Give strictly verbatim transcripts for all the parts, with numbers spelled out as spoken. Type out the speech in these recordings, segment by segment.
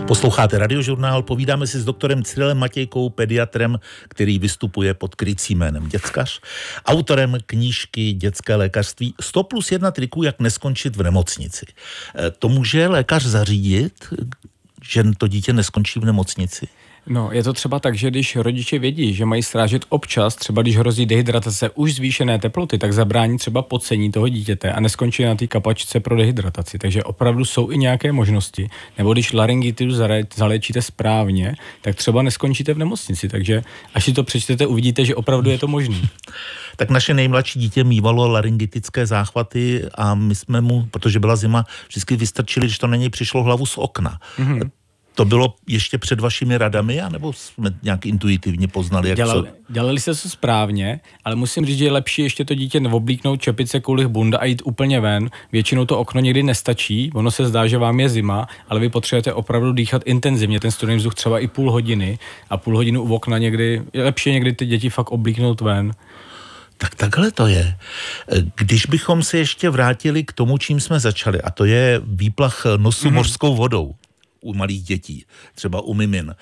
Posloucháte Radiožurnál, povídáme si s doktorem Cyrilem Matějkou, pediatrem, který vystupuje pod krycím jménem Děckař, autorem knížky Dětské lékařství sto plus jedna triků, jak neskončit v nemocnici. To může lékař zařídit, že to dítě neskončí v nemocnici? No, je to třeba tak, že když rodiče vědí, že mají strážit občas, třeba když hrozí dehydratace už zvýšené teploty, tak zabrání třeba pocení toho dítěte a neskončí na té kapačce pro dehydrataci. Takže opravdu jsou i nějaké možnosti. Nebo když laryngitidu zaléčíte správně, tak třeba neskončíte v nemocnici. Takže až si to přečtete, uvidíte, že opravdu je to možné. Tak naše nejmladší dítě mívalo laryngitické záchvaty a my jsme mu, protože byla zima, vždycky vystrčili, že to na něj přišlo hlavu z okna. Mm-hmm. To bylo ještě před vašimi radami, anebo jsme nějak intuitivně poznali, jak Dělali, co? Dělali se to správně, ale musím říct, že je lepší ještě to dítě neoblíknout čepice, kulich, bunda a jít úplně ven. Většinou to okno někdy nestačí, ono se zdá, že vám je zima, ale vy potřebujete opravdu dýchat intenzivně, ten studený vzduch třeba i půl hodiny a půl hodinu u okna někdy, je lepší někdy ty děti fakt oblíknout ven. Tak takhle to je. Když bychom se ještě vrátili k tomu, čím jsme začali, a to je výplach nosu mm-hmm. mořskou vodou u malých dětí, třeba u mimin.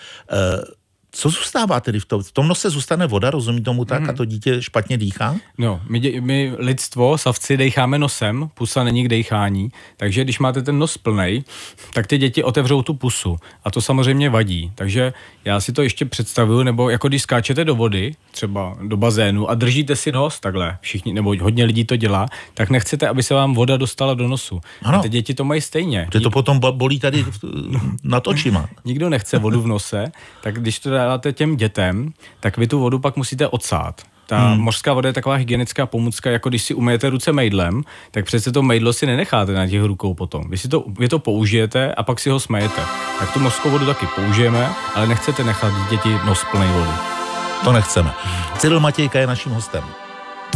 Co zůstává tedy v tom? V tom nose zůstane voda, rozumí tomu tak, mm. a to dítě špatně dýchá? No, my, dě, my lidstvo, savci, dejcháme nosem, pusa není k dejchání, takže když máte ten nos plnej, tak ty děti otevřou tu pusu a to samozřejmě vadí. Takže já si to ještě představuju, nebo jako když skáčete do vody, třeba do bazénu a držíte si nos takhle, všichni, nebo hodně lidí to dělá, tak nechcete, aby se vám voda dostala do nosu. Ano. A ty děti to mají stejně. Protože to potom bolí tady nad očima. Nikdo nechce vodu v nose, tak když to dáte těm dětem, tak vy tu vodu pak musíte odsát. Ta hmm. mořská voda je taková hygienická pomůcka, jako když si umyjete ruce mejdlem, tak přece to mejdlo si nenecháte na těch rukou potom. Vy si to, vy to použijete a pak si ho smejete. Tak tu mořskou vodu taky použijeme, ale nechcete nechat děti nos plnej vody. To nechceme. Cyril Matějka je naším hostem.